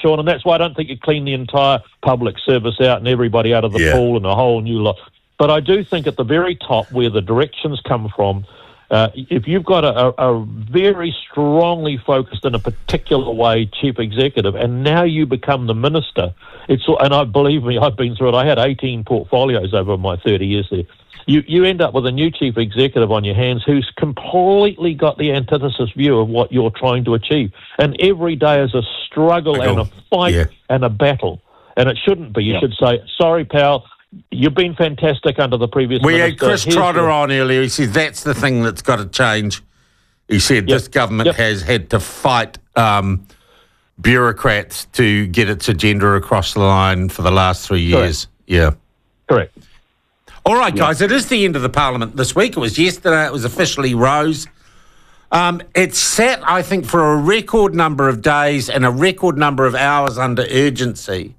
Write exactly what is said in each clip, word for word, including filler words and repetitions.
Sean, and that's why I don't think you clean the entire public service out and everybody out of the Yeah. pool and a whole new lot. But I do think at the very top, where the directions come from, uh, if you've got a, a, a very strongly focused in a particular way chief executive, and now you become the minister, it's and I believe me, I've been through it. I had eighteen portfolios over my thirty years there. You, you end up with a new chief executive on your hands who's completely got the antithesis view of what you're trying to achieve. And every day is a struggle and a fight yeah. and a battle. And it shouldn't be. You Yeah. should say, sorry, pal, you've been fantastic under the previous We minister. had Chris Here's Trotter your-" on earlier. He said that's the thing that's got to change. He said Yep. this government Yep. has had to fight um, bureaucrats to get its agenda across the line for the last three years. Correct. Yeah. Correct. All right, guys, it is the end of the Parliament this week. It was yesterday. It was officially rose. Um, it sat, I think, for a record number of days and a record number of hours under urgency.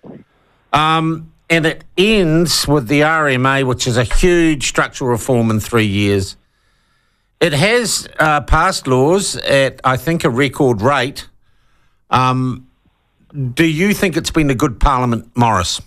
Um, and it ends with the R M A, which is a huge structural reform in three years. It has uh, passed laws at, I think, a record rate. Um, do you think it's been a good Parliament, Morris?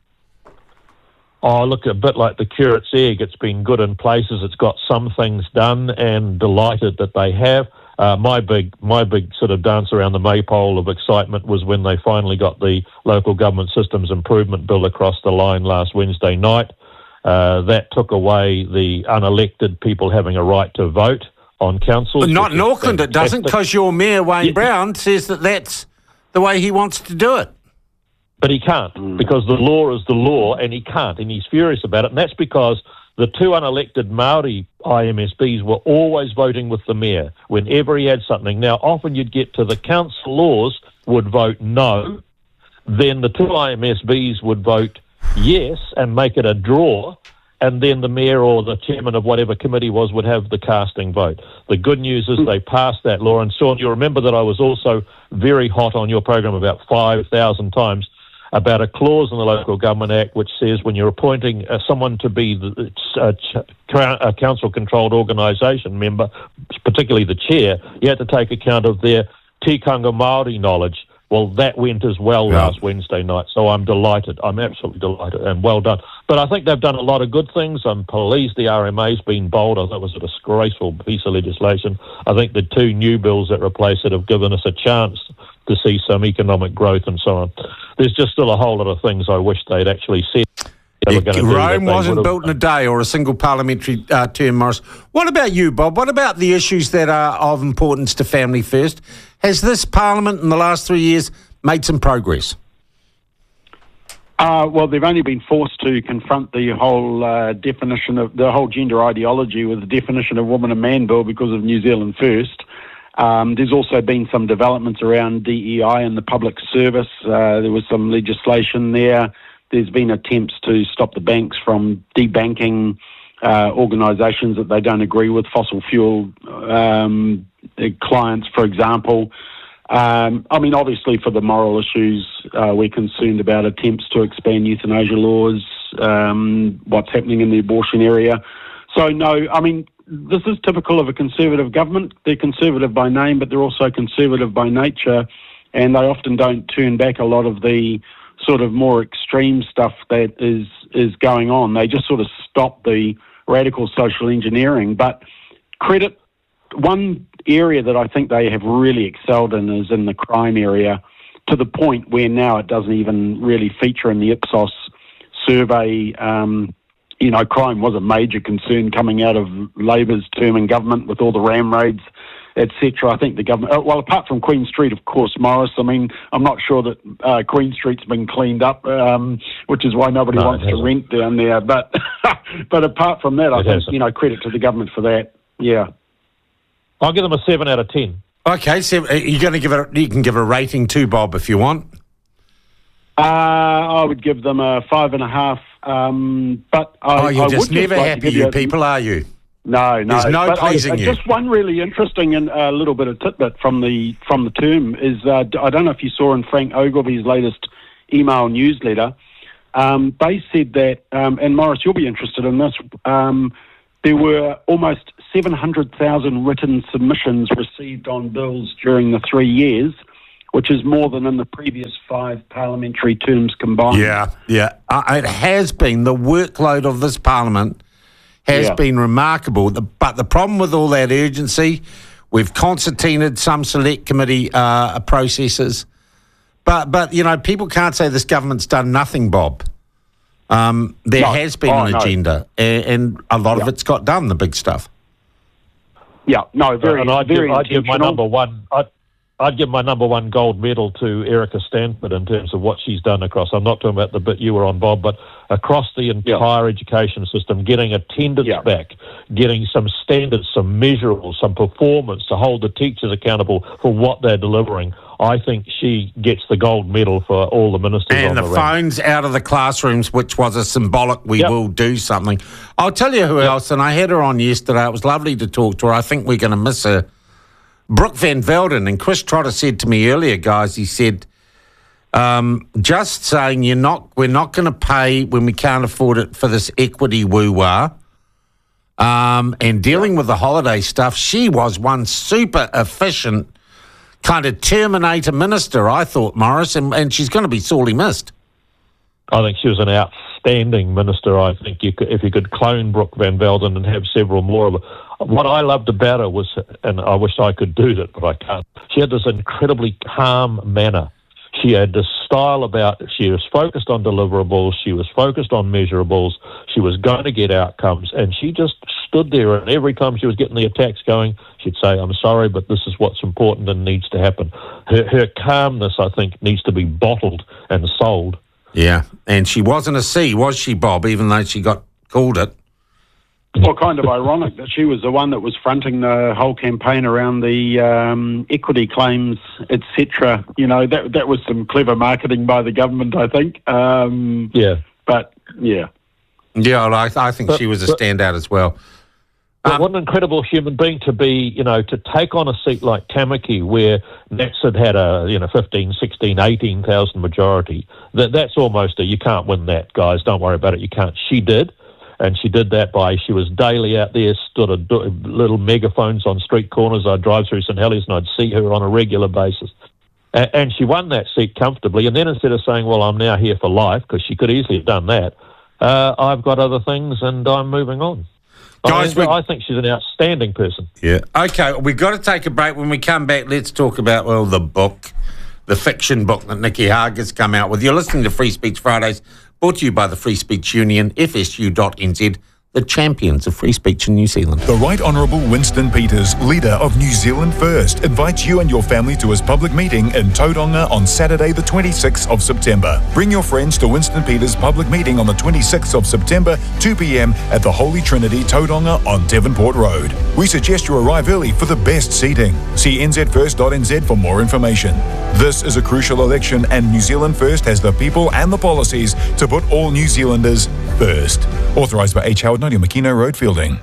Oh, look, a bit like the curate's egg. It's been good in places. It's got some things done, and delighted that they have. Uh, my big, my big sort of dance around the maypole of excitement was when they finally got the Local Government Systems Improvement Bill across the line last Wednesday night. Uh, that took away the unelected people having a right to vote on councils. But not which in is Auckland, it doesn't, fantastic. because your mayor, Wayne Yeah. Brown, says that that's the way he wants to do it. But he can't, because the law is the law, and he can't, and he's furious about it. And that's because the two unelected Māori I M S Bs were always voting with the mayor whenever he had something. Now, often you'd get to the council laws would vote no, then the two I M S Bs would vote yes and make it a draw, and then the mayor or the chairman of whatever committee was would have the casting vote. The good news is they passed that law. And, Sean, you remember that I was also very hot on your program about five thousand times about a clause in the Local Government Act which says when you're appointing uh, someone to be the, uh, ch- a council-controlled organisation member, particularly the chair, you have to take account of their tikanga Māori knowledge. Well, that went as well Yeah. last Wednesday night, so I'm delighted. I'm absolutely delighted, and well done. But I think they've done a lot of good things. I'm pleased the R M A's been bold. I thought it was a disgraceful piece of legislation. I think the two new bills that replace it have given us a chance to see some economic growth and so on. There's just still a whole lot of things I wish they'd actually said. they were gonna do that Rome they wasn't would've- built in a day or a single parliamentary uh, term, Morris. What about you, Bob? What about the issues that are of importance to Family First? Has this Parliament in the last three years made some progress? Uh, well, they've only been forced to confront the whole uh, definition of the whole gender ideology with the definition of woman and man bill because of New Zealand First. Um, there's also been some developments around D E I and the public service. Uh, there was some legislation there. There's been attempts to stop the banks from debanking uh, organisations that they don't agree with, fossil fuel um, clients, for example. Um, I mean, obviously, for the moral issues, uh, we're concerned about attempts to expand euthanasia laws, um, what's happening in the abortion area. So, no, I mean, this is typical of a Conservative government. They're Conservative by name, but they're also Conservative by nature, and they often don't turn back a lot of the sort of more extreme stuff that is, is going on. They just sort of stop the radical social engineering. But credit, one area that I think they have really excelled in is in the crime area, to the point where now it doesn't even really feature in the Ipsos survey. Um, you know, crime was a major concern coming out of Labor's term in government with all the ram raids, et cetera. I think the government, well, apart from Queen Street, of course, Morris, I mean, I'm not sure that uh, Queen Street's been cleaned up, um, which is why nobody No, wants it to hasn't. rent down there. But, but apart from that, I It think, hasn't. you know, credit to the government for that. Yeah. I'll give them a seven out of ten. Okay, so you're going to give it. You can give a rating too, Bob, if you want. Uh, I would give them a five and a half. Um, but I, Oh, you're I just would never like to happy, give you a- people, are you? No, no. There's no but I- pleasing I, you. Just one really interesting and a little bit of tidbit from the from the term is uh, I don't know if you saw in Frank Ogilvy's latest email newsletter. Um, they said that, um, and Morris, you'll be interested in this. Um, there were almost seven hundred thousand written submissions received on bills during the three years, which is more than in the previous five parliamentary terms combined. Yeah, yeah. Uh, it has been. The workload of this parliament has Yeah. been remarkable. The, but the problem with all that urgency, we've concertinaed some select committee uh, processes. But, but, you know, people can't say this government's done nothing, Bob. Um, there No. has been Oh, an no. agenda, and, and a lot of Yeah. it's got done, the big stuff. Yeah, no, very, and I'd, very give, I'd give my intentional. number one. I'd, I'd give my number one gold medal to Erica Stanford in terms of what she's done across. I'm not talking about the bit you were on, Bob, but across the entire education system, getting attendance Yeah. back, getting some standards, some measurables, some performance to hold the teachers accountable for what they're delivering. I think she gets the gold medal for all the ministers And on the, the, ring. phones out of the classrooms, which was a symbolic, we Yep. will do something. I'll tell you who else, and I had her on yesterday. It was lovely to talk to her. I think we're going to miss her. Brooke Van Velden. And Chris Trotter said to me earlier, guys, he said, um, just saying you're not, we're not going to pay when we can't afford it for this equity woo-wah. Um, and dealing with the holiday stuff, she was one super efficient kind of Terminator minister, I thought, Morris, and, and she's going to be sorely missed. I think she was an outstanding minister. I think you could, if you could clone Brooke Van Velden and have several more of her. What I loved about her was, and I wish I could do that, but I can't, she had this incredibly calm manner. She had this style about, she was focused on deliverables, she was focused on measurables, she was going to get outcomes, and she just stood there, and every time she was getting the attacks going, she'd say, I'm sorry, but this is what's important and needs to happen. Her, her calmness, I think, needs to be bottled and sold. Yeah, and she wasn't a C, was she, Bob, even though she got called it? Well, kind of ironic that she was the one that was fronting the whole campaign around the um, equity claims, et cetera. You know, that that was some clever marketing by the government, I think. Um, Yeah. But, yeah. Yeah, well, I, I think But- she was a but- standout as well. But Um, what an incredible human being to be, you know, to take on a seat like Tamaki where Nats had had a, you know, fifteen, sixteen, eighteen thousand majority. That That's almost a, you can't win that, guys. Don't worry about it. You can't. She did. And she did that by, she was daily out there, stood at do- little megaphones on street corners. I'd drive through St Helens and I'd see her on a regular basis. A- and she won that seat comfortably. And then instead of saying, well, I'm now here for life, because she could easily have done that, uh, I've got other things and I'm moving on. Guys, I, we- I think she's an outstanding person. Yeah. Okay, we've got to take a break. When we come back, let's talk about, well, the book, the fiction book that Nikki Hager's come out with. You're listening to Free Speech Fridays, brought to you by the Free Speech Union, F S U dot N Z, the champions of free speech in New Zealand. The Right Honourable Winston Peters, leader of New Zealand First, invites you and your family to his public meeting in Tauranga on Saturday the twenty-sixth of September. Bring your friends to Winston Peters' public meeting on the twenty-sixth of September, two p.m. at the Holy Trinity, Tauranga on Devonport Road. We suggest you arrive early for the best seating. See N Z first dot N Z for more information. This is a crucial election and New Zealand First has the people and the policies to put all New Zealanders first. Authorised by H. Howard Noddy, Makino Road, Fielding.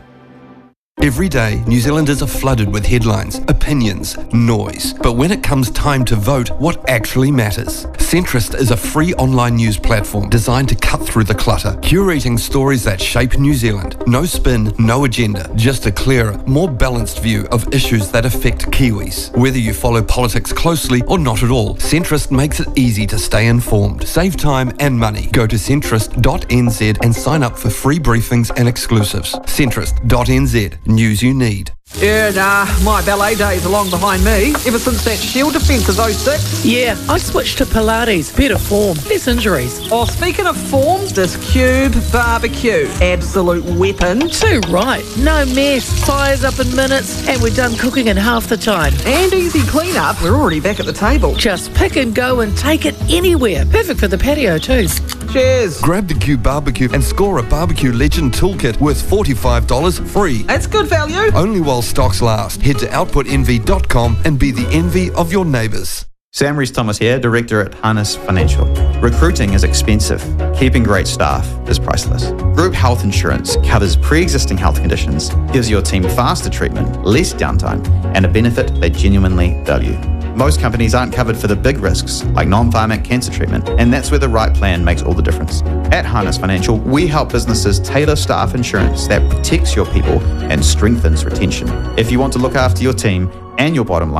Every day, New Zealanders are flooded with headlines, opinions, noise. But when it comes time to vote, what actually matters? Centrist is a free online news platform designed to cut through the clutter, curating stories that shape New Zealand. No spin, no agenda, just a clearer, more balanced view of issues that affect Kiwis. Whether you follow politics closely or not at all, Centrist makes it easy to stay informed. Save time and money. Go to centrist dot N Z and sign up for free briefings and exclusives. centrist dot N Z. News you need. Yeah, nah, my ballet days are long behind me. Ever since that Shield defence of oh six. Yeah, I switched to Pilates. Better form, less injuries. Oh, speaking of form, this Cube barbecue. Absolute weapon. Too right. No mess. Fires up in minutes, and we're done cooking in half the time. And easy clean-up. We're already back at the table. Just pick and go and take it anywhere. Perfect for the patio too. Cheers. Grab the Cube Barbecue and score a Barbecue Legend Toolkit worth forty-five dollars free. That's good value. Only while stocks last. Head to output envy dot com and be the envy of your neighbours. Sam Rees-Thomas here, Director at Harness Financial. Recruiting is expensive. Keeping great staff is priceless. Group health insurance covers pre-existing health conditions, gives your team faster treatment, less downtime, and a benefit they genuinely value. Most companies aren't covered for the big risks, like non-pharmac cancer treatment, and that's where the right plan makes all the difference. At Harness Financial, we help businesses tailor staff insurance that protects your people and strengthens retention. If you want to look after your team and your bottom line,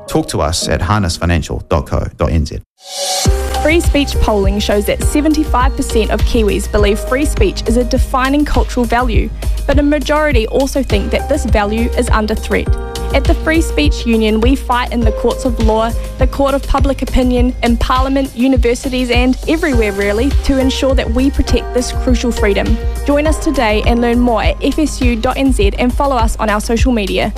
Talk to us at harness financial dot co dot n z. Free speech polling shows that seventy-five percent of Kiwis believe free speech is a defining cultural value, but a majority also think that this value is under threat. At the Free Speech Union, we fight in the courts of law, the court of public opinion, in Parliament, universities and everywhere really to ensure that we protect this crucial freedom. Join us today and learn more at f s u dot n z and follow us on our social media.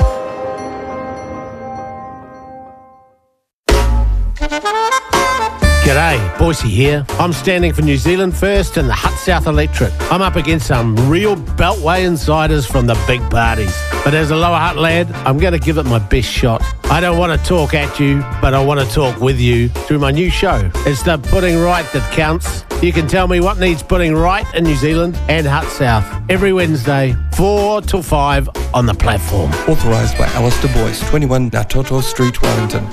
G'day, Boise here. I'm standing for New Zealand First in the Hutt South electorate. I'm up against some real Beltway insiders from the big parties. But as a Lower Hutt lad, I'm going to give it my best shot. I don't want to talk at you, but I want to talk with you through my new show. It's the Putting Right that counts. You can tell me what needs putting right in New Zealand and Hutt South every Wednesday, four till five on the platform. Authorised by Alistair Boyce, twenty-one Natoto Street, Wellington.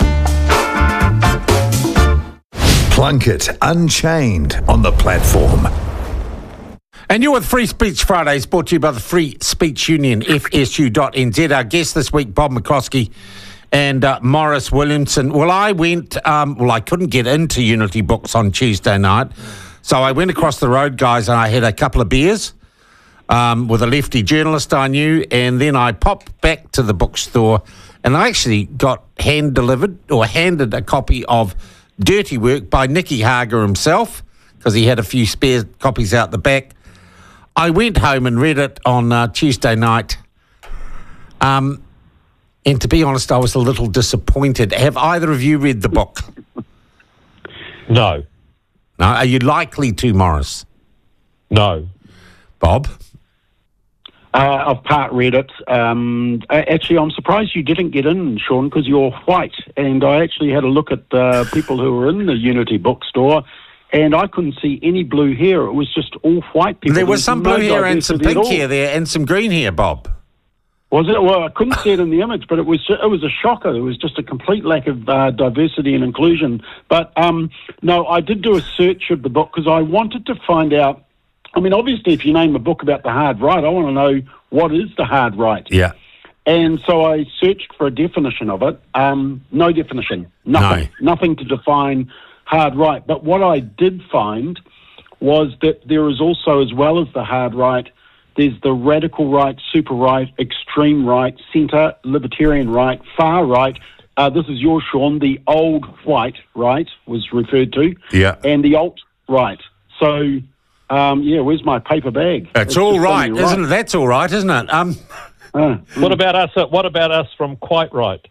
Plunkett Unchained on the platform. And you're with Free Speech Fridays, brought to you by the Free Speech Union, f s u dot n z. Our guest this week, Bob McCloskey and uh, Morris Williamson. Well, I went, um, well, I couldn't get into Unity Books on Tuesday night, so I went across the road, guys, and I had a couple of beers um, with a lefty journalist I knew, and then I popped back to the bookstore, and I actually got hand-delivered or handed a copy of Dirty Work by Nicky Hager himself, because he had a few spare copies out the back. I went home and read it on uh, Tuesday night. Um, and to be honest, I was a little disappointed. Have either of you read the book? No. No? Are you likely to, Morris? No. Bob? Uh, I've part read it. Um, actually, I'm surprised you didn't get in, Sean, because you're white. And I actually had a look at uh, people who were in the Unity bookstore, and I couldn't see any blue hair. It was just all white people. There was some blue no hair and some diversity pink hair there and some green hair, Bob. Was it? Well, I couldn't see it in the image, but it was it was a shocker. There was just a complete lack of uh, diversity and inclusion. But um, no, I did do a search of the book because I wanted to find out. I mean, obviously, if you name a book about the hard right, I want to know what is the hard right. Yeah. And so I searched for a definition of it. Um, no definition. Nothing. No. Nothing to define hard right. But what I did find was that there is also, as well as the hard right, there's the radical right, super right, extreme right, centre, libertarian right, far right. Uh, this is yours, Sean. The old white right was referred to. Yeah. And the alt right. So... Um, yeah, where's my paper bag? That's it's all right, right, isn't it? That's all right, isn't it? Um, uh, what about us? Uh, what about us from quite right?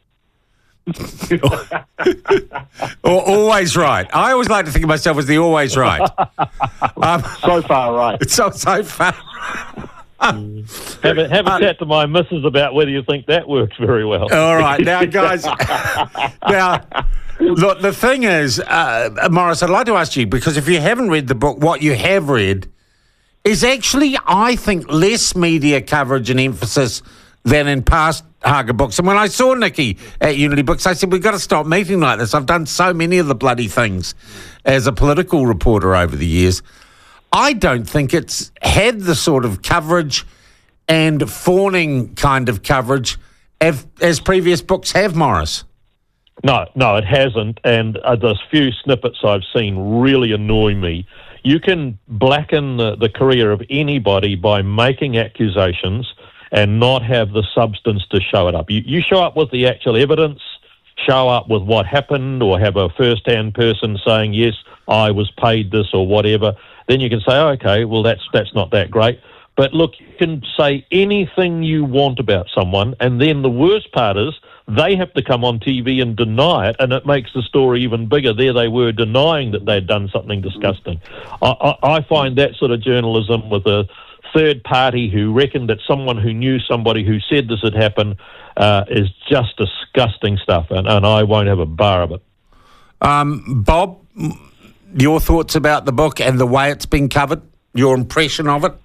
or always right. I always like to think of myself as the always right. Um, so far right. So so far. um, have a, have a um, chat to my missus about whether you think that works very well. All right, now guys. now. Look, the thing is, uh, Morris, I'd like to ask you, because if you haven't read the book, what you have read is actually, I think, less media coverage and emphasis than in past Hager books. And when I saw Nicky at Unity Books, I said, we've got to stop meeting like this. I've done so many of the bloody things as a political reporter over the years. I don't think it's had the sort of coverage and fawning kind of coverage as, as previous books have, Morris. No, no, it hasn't, and uh, those few snippets I've seen really annoy me. You can blacken the, the career of anybody by making accusations and not have the substance to show it up. You, you show up with the actual evidence, show up with what happened, or have a first-hand person saying, yes, I was paid this or whatever, then you can say, oh, okay, well, that's that's not that great. But look, you can say anything you want about someone, and then the worst part is they have to come on T V and deny it, and it makes the story even bigger. There they were denying that they'd done something disgusting. I, I, I find that sort of journalism with a third party who reckoned that someone who knew somebody who said this had happened uh, is just disgusting stuff, and, and I won't have a bar of it. Um, Bob, your thoughts about the book and the way it's been covered, your impression of it?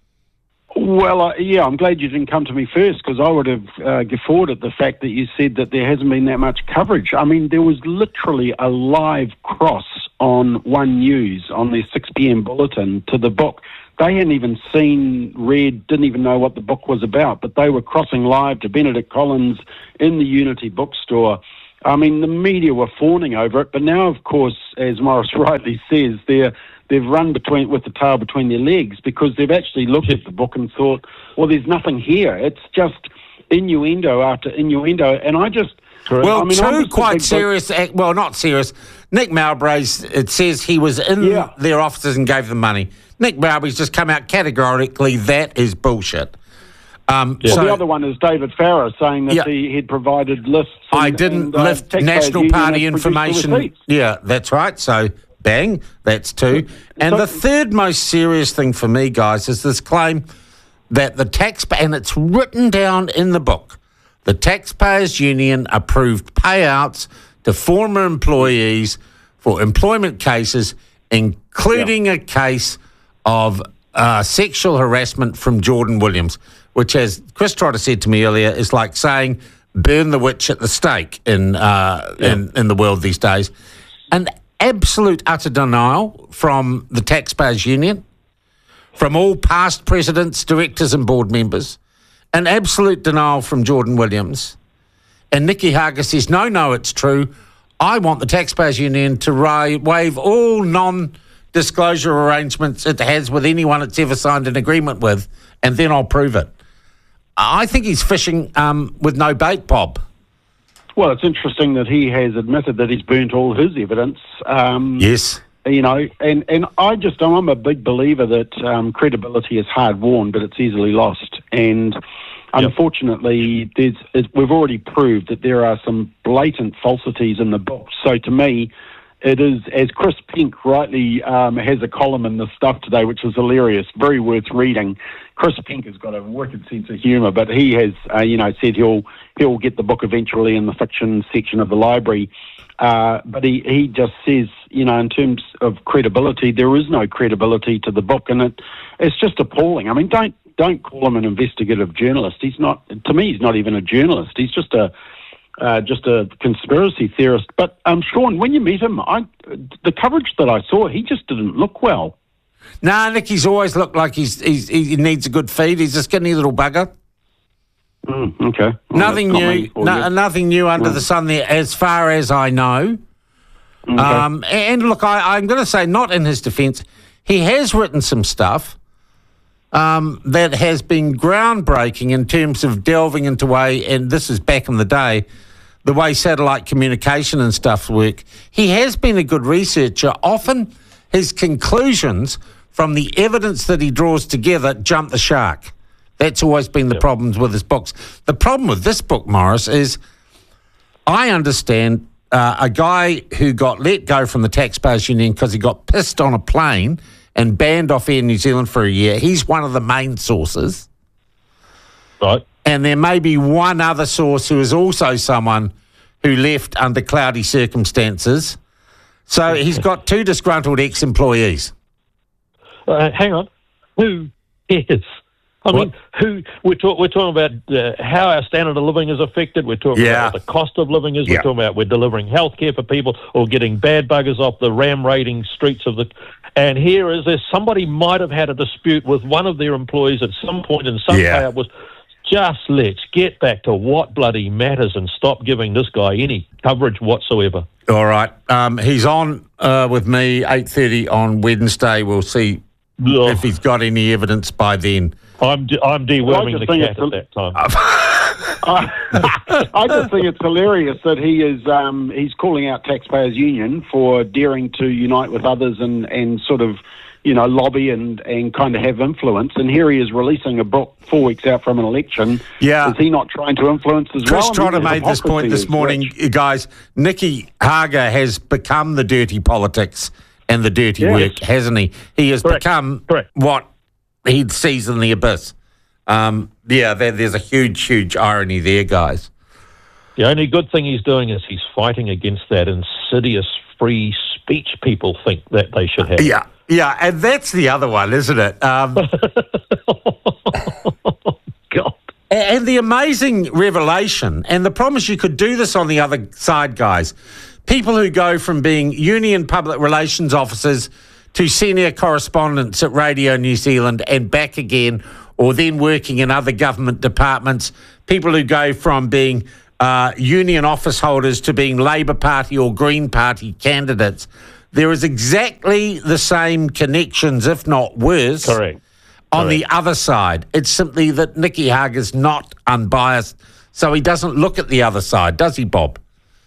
Well, uh, yeah, I'm glad you didn't come to me first, because I would have uh, guffawed at the fact that you said that there hasn't been that much coverage. I mean, there was literally a live cross on One News on their six p.m. bulletin to the book. They hadn't even seen, read, didn't even know what the book was about, but they were crossing live to Benedict Collins in the Unity bookstore. I mean, the media were fawning over it, but now, of course, as Morris rightly says, they're, they've run between with the tail between their legs because they've actually looked at the book and thought, well, there's nothing here. It's just innuendo after innuendo, and I just... Well, I mean, two quite serious, book. well, not serious. Nick Mowbray's, it says he was in yeah. their offices and gave them money. Nick Mowbray's just come out categorically, that is bullshit. Um, yeah. so, well, the other one is David Farrar saying that yeah. he had provided lists. And, I didn't and, uh, lift National Party information. Yeah, that's right. So, bang, that's two. And so, the third most serious thing for me, guys, is this claim that the taxpayer, and it's written down in the book, the Taxpayers Union approved payouts to former employees for employment cases, including yeah. a case of uh, sexual harassment from Jordan Williams, which, as Chris Trotter said to me earlier, is like saying burn the witch at the stake in, uh, yeah. in, in the world these days. An absolute utter denial from the Taxpayers Union, from all past presidents, directors and board members. An absolute denial from Jordan Williams. And Nicky Hager says, no, no, it's true. I want the Taxpayers Union to ra- waive all non-disclosure arrangements it has with anyone it's ever signed an agreement with, and then I'll prove it. I think he's fishing um, with no bait, Bob. Well, it's interesting that he has admitted that he's burnt all his evidence. Um, yes. You know, and, and I just, I'm a big believer that um, credibility is hard-won, but it's easily lost. And unfortunately, there's, it, we've already proved that there are some blatant falsities in the book. So to me, it is, as Chris Pink rightly um, has a column in the Stuff today, which is hilarious, very worth reading. Chris Pink has got a wicked sense of humour, but he has, uh, you know, said he'll he'll get the book eventually in the fiction section of the library. Uh, but he, he just says, you know, in terms of credibility, there is no credibility to the book, and it it's just appalling. I mean, don't don't call him an investigative journalist. He's not. To me, he's not even a journalist. He's just a uh, just a conspiracy theorist. But um, Sean, when you meet him, I the coverage that I saw, he just didn't look well. Nah, Nicky's always looked like he's, he's he needs a good feed. He's a skinny little bugger. Mm, okay. Well, nothing new. No, nothing new under no. the sun there, as far as I know. Okay. Um, and look, I, I'm going to say, not in his defence, he has written some stuff um, that has been groundbreaking in terms of delving into way, and this is back in the day, the way satellite communication and stuff work. He has been a good researcher. Often his conclusions from the evidence that he draws together jump the shark. That's always been the yep. problems with his books. The problem with this book, Morris, is I understand uh, a guy who got let go from the Taxpayers Union because he got pissed on a plane and banned off Air New Zealand for a year. He's one of the main sources. Right. And there may be one other source who is also someone who left under cloudy circumstances. So he's got two disgruntled ex-employees. Uh, hang on. Who is? I what? mean, who we're, talk, we're talking about uh, how our standard of living is affected. We're talking yeah. about what the cost of living is. Yeah. We're talking about we're delivering healthcare for people or getting bad buggers off the ram raiding streets of the... And here is there somebody might have had a dispute with one of their employees at some point and some yeah. payout was... Just let's get back to what bloody matters and stop giving this guy any coverage whatsoever. All right. Um, he's on uh, with me eight thirty on Wednesday. We'll see oh. if he's got any evidence by then. I'm de- I'm deworming the cat at that time. I, I just think it's hilarious that he is um, he's calling out Taxpayers Union for daring to unite with others and, and sort of, you know, lobby and, and kind of have influence. And here he is releasing a book four weeks out from an election. Yeah. Is he not trying to influence as Chris well? Chris Trotter I mean, made this point this morning, rich. guys. Nicky Hager has become the dirty politics and the dirty yes. work, hasn't he? He has Correct. become Correct. what he sees in the abyss. Um, yeah, there, there's a huge, huge irony there, guys. The only good thing he's doing is he's fighting against that insidious free speech people think that they should have. Yeah. Yeah, and that's the other one, isn't it? Um, God. And the amazing revelation, and the promise you could do this on the other side, guys. People who go from being union public relations officers to senior correspondents at Radio New Zealand and back again, or then working in other government departments. People who go from being uh, union office holders to being Labour Party or Green Party candidates, there is exactly the same connections, if not worse, Correct. on Correct. the other side. It's simply that Nicky Hager is not unbiased, so he doesn't look at the other side, does he, Bob?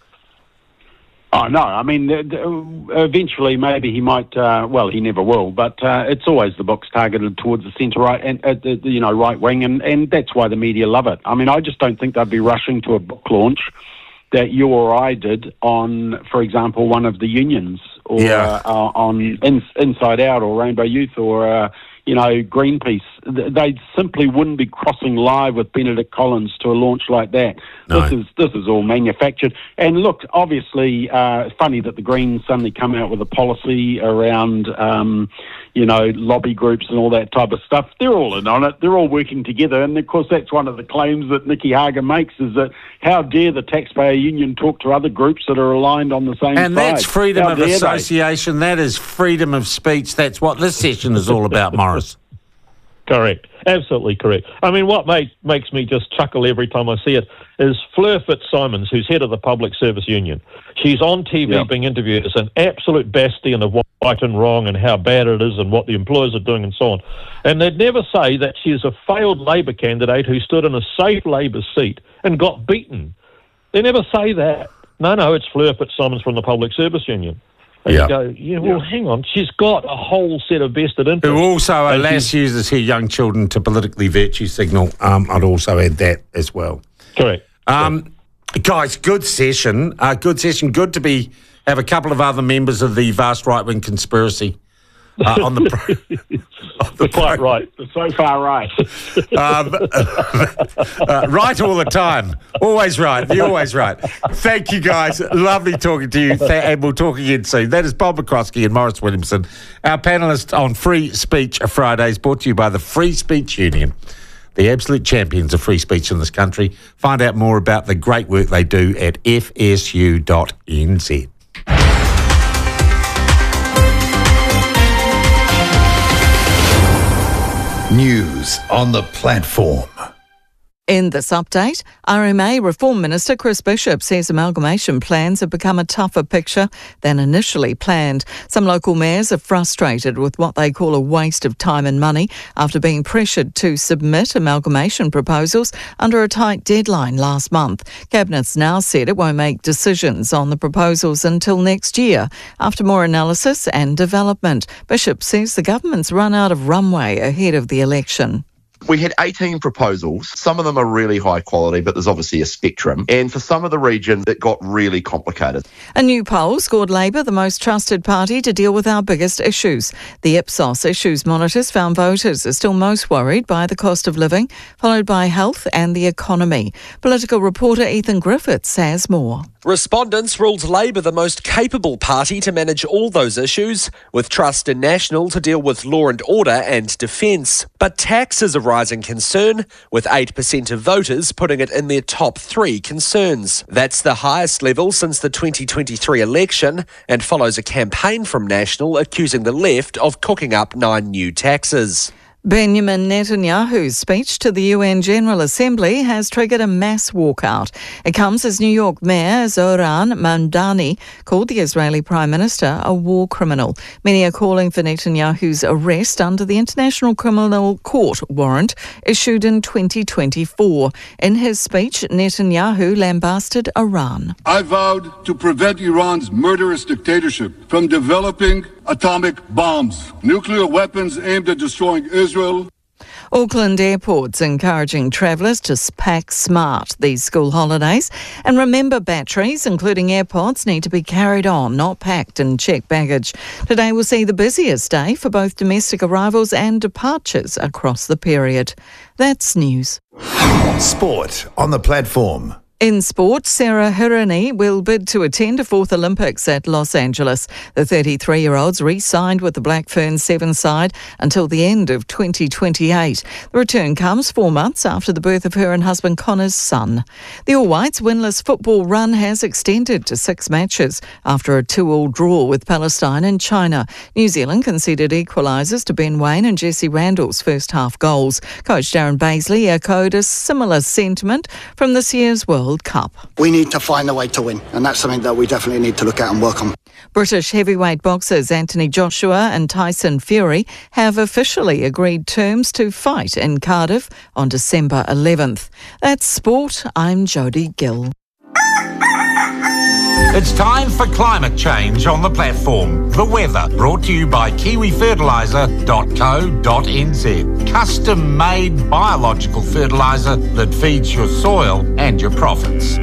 Oh, no. I mean, th- th- eventually maybe he might, uh, well, he never will, but uh, it's always the book's targeted towards the centre-right and, uh, the, you know, right-wing, and, and that's why the media love it. I mean, I just don't think they'd be rushing to a book launch that you or I did on, for example, one of the unions, or Yeah. uh, on in, Inside Out or Rainbow Youth or, uh, you know, Greenpeace. They simply wouldn't be crossing live with Benedict Collins to a launch like that. No. This is this is all manufactured. And look, obviously, uh, funny that the Greens suddenly come out with a policy around, um, you know, lobby groups and all that type of stuff. They're all in on it. They're all working together. And, of course, that's one of the claims that Nicky Hager makes, is that how dare the taxpayer union talk to other groups that are aligned on the same And side? that's freedom How of dare they? association. That is freedom of speech. That's what this session is all about, Morris. Correct. Absolutely correct. I mean, what make, makes me just chuckle every time I see it is Fleur Fitzsimons, who's head of the Public Service Union. She's on T V Yeah. being interviewed as an absolute bastion of right and wrong and how bad it is and what the employers are doing and so on. And they'd never say that she's a failed Labor candidate who stood in a safe Labor seat and got beaten. They never say that. No, no, it's Fleur Fitzsimons from the Public Service Union. And Yeah. you go, yeah, well, Yeah. hang on. She's got a whole set of vested interests. Who also, And alas, she's- uses her young children to politically virtue signal. Um, I'd also add that as well. Correct. Um, guys, good session. Uh, good session. Good to be have a couple of other members of the vast right-wing conspiracy uh, on the pro- on the Quite pro- right. So far right. Um, uh, right all the time. Always right. You're always right. Thank you, guys. Lovely talking to you. Th- and we'll talk again soon. That is Bob McCroskey and Morris Williamson, our panellists on Free Speech Fridays, brought to you by the Free Speech Union, the absolute champions of free speech in this country. Find out more about the great work they do at f s u dot n z. News on the platform. In this update, R M A Reform Minister Chris Bishop says amalgamation plans have become a tougher picture than initially planned. Some local mayors are frustrated with what they call a waste of time and money after being pressured to submit amalgamation proposals under a tight deadline last month. Cabinet's now said it won't make decisions on the proposals until next year after more analysis and development. Bishop says the government's run out of runway ahead of the election. We had eighteen proposals. Some of them are really high quality, but there's obviously a spectrum. And for some of the regions, it got really complicated. A new poll scored Labor the most trusted party to deal with our biggest issues. The Ipsos Issues Monitors found voters are still most worried by the cost of living, followed by health and the economy. Political reporter Ethan Griffiths has more. Respondents ruled Labor the most capable party to manage all those issues, with Trust in National to deal with law and order and defence. But tax is a rising concern, with eight percent of voters putting it in their top three concerns. That's the highest level since the twenty twenty-three election and follows a campaign from National accusing the left of cooking up nine new taxes. Benjamin Netanyahu's speech to the U N General Assembly has triggered a mass walkout. It comes as New York Mayor Zohran Mamdani called the Israeli Prime Minister a war criminal. Many are calling for Netanyahu's arrest under the International Criminal Court warrant issued in twenty twenty-four. In his speech, Netanyahu lambasted Iran. I vowed to prevent Iran's murderous dictatorship from developing atomic bombs, nuclear weapons aimed at destroying Israel. Auckland Airport's encouraging travellers to pack smart these school holidays. And remember, batteries, including AirPods, need to be carried on, not packed in checked baggage. Today will see the busiest day for both domestic arrivals and departures across the period. That's news. Sport on the platform. In sport, Sarah Hirini will bid to attend a fourth Olympics at Los Angeles. The thirty-three-year-old's re-signed with the Black Ferns Sevens side until the end of twenty twenty-eight. The return comes four months after the birth of her and husband Connor's son. The All Whites' winless football run has extended to six matches after a two-all draw with Palestine and China. New Zealand conceded equalisers to Ben Waine and Jesse Randall's first half goals. Coach Darren Baisley echoed a similar sentiment from this year's World World Cup. We need to find a way to win, and that's something that we definitely need to look at and work on. British heavyweight boxers Anthony Joshua and Tyson Fury have officially agreed terms to fight in Cardiff on December eleventh. That's sport. I'm Jodie Gill. It's time for climate change on the platform. The weather, brought to you by kiwi fertiliser dot co dot n z. Custom-made biological fertiliser that feeds your soil and your profits.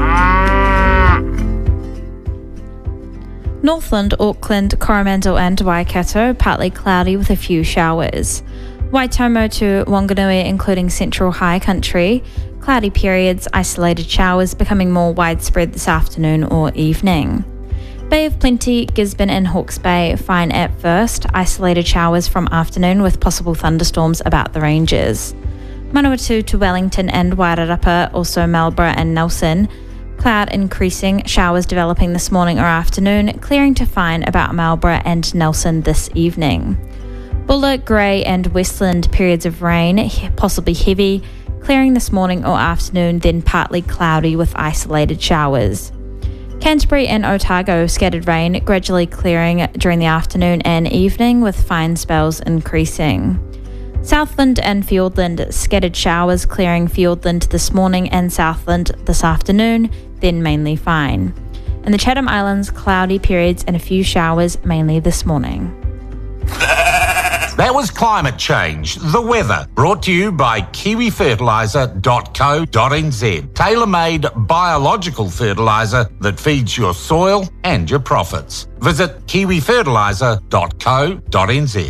Northland, Auckland, Coromandel and Waikato, partly cloudy with a few showers. Waitomo to Wanganui, including central high country, cloudy periods, isolated showers becoming more widespread this afternoon or evening. Bay of Plenty, Gisborne and Hawke's Bay, fine at first, isolated showers from afternoon with possible thunderstorms about the ranges. Manawatu to Wellington and Wairarapa, also Marlborough and Nelson, cloud increasing, showers developing this morning or afternoon, clearing to fine about Marlborough and Nelson this evening. Buller, Grey and Westland, periods of rain, possibly heavy, clearing this morning or afternoon, then partly cloudy with isolated showers. Canterbury and Otago, scattered rain, gradually clearing during the afternoon and evening with fine spells increasing. Southland and Fiordland, scattered showers, clearing Fiordland this morning and Southland this afternoon, then mainly fine. In the Chatham Islands, cloudy periods and a few showers, mainly this morning. That was climate change, the weather, brought to you by kiwi fertiliser dot co dot n z. Tailor-made biological fertiliser that feeds your soil and your profits. Visit kiwi fertiliser dot co dot n z.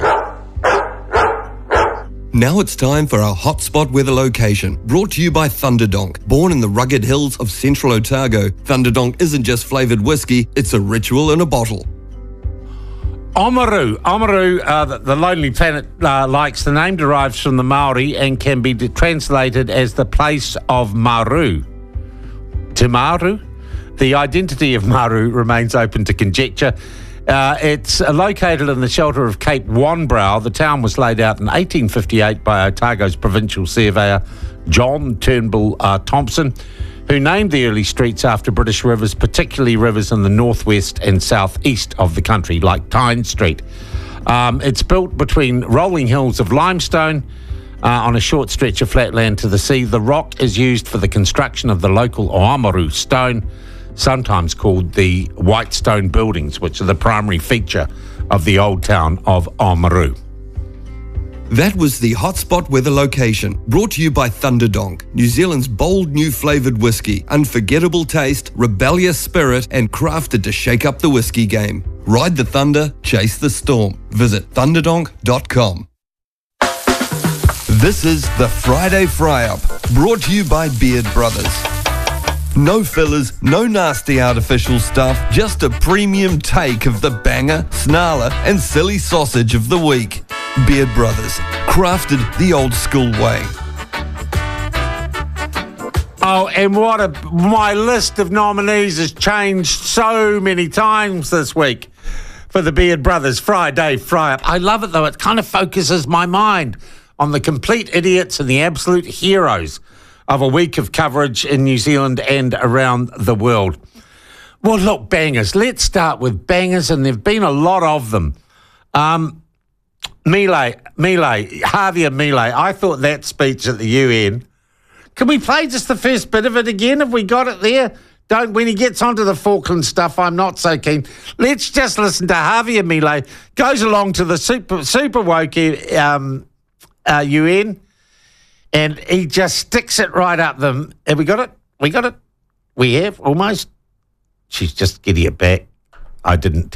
Now it's time for our hotspot weather location, brought to you by Thunderdonk. Born in the rugged hills of central Otago, Thunderdonk isn't just flavoured whiskey, it's a ritual in a bottle. Oamaru. Oamaru, uh, the, the Lonely Planet uh, likes. The name derives from the Maori and can be de- translated as the place of Maru. Te Maru? The identity of Maru remains open to conjecture. Uh, it's uh, located in the shelter of Cape Wanbrow. The town was laid out in eighteen fifty-eight by Otago's provincial surveyor, John Turnbull uh, Thompson, who named the early streets after British rivers, particularly rivers in the northwest and southeast of the country, like Tyne Street. Um, it's built between rolling hills of limestone uh, on a short stretch of flatland to the sea. The rock is used for the construction of the local Oamaru stone, sometimes called the white stone buildings, which are the primary feature of the old town of Oamaru. That was the hotspot weather location, brought to you by Thunderdonk, New Zealand's bold new flavoured whiskey, unforgettable taste, rebellious spirit, and crafted to shake up the whiskey game. Ride the thunder, chase the storm. Visit thunderdonk dot com. This is the Friday Fry-Up, brought to you by Beard Brothers. No fillers, no nasty artificial stuff, just a premium take of the banger, snarler, and silly sausage of the week. Beard Brothers, crafted the old school way. Oh, and what a... My list of nominees has changed so many times this week for the Beard Brothers Friday Fry-Up. I love it, though. It kind of focuses my mind on the complete idiots and the absolute heroes of a week of coverage in New Zealand and around the world. Well, look, bangers. Let's start with bangers, and there have been a lot of them. Um, Milei, Milei, Javier Milei. I thought that speech at the U N. Can we play just the first bit of it again? Have we got it there? Don't. When he gets onto the Falkland stuff, I'm not so keen. Let's just listen to Javier Milei. Goes along to the super super woke um, uh, U N. And he just sticks it right up them. Have we got it? We got it? We have, almost. She's just getting it back. I didn't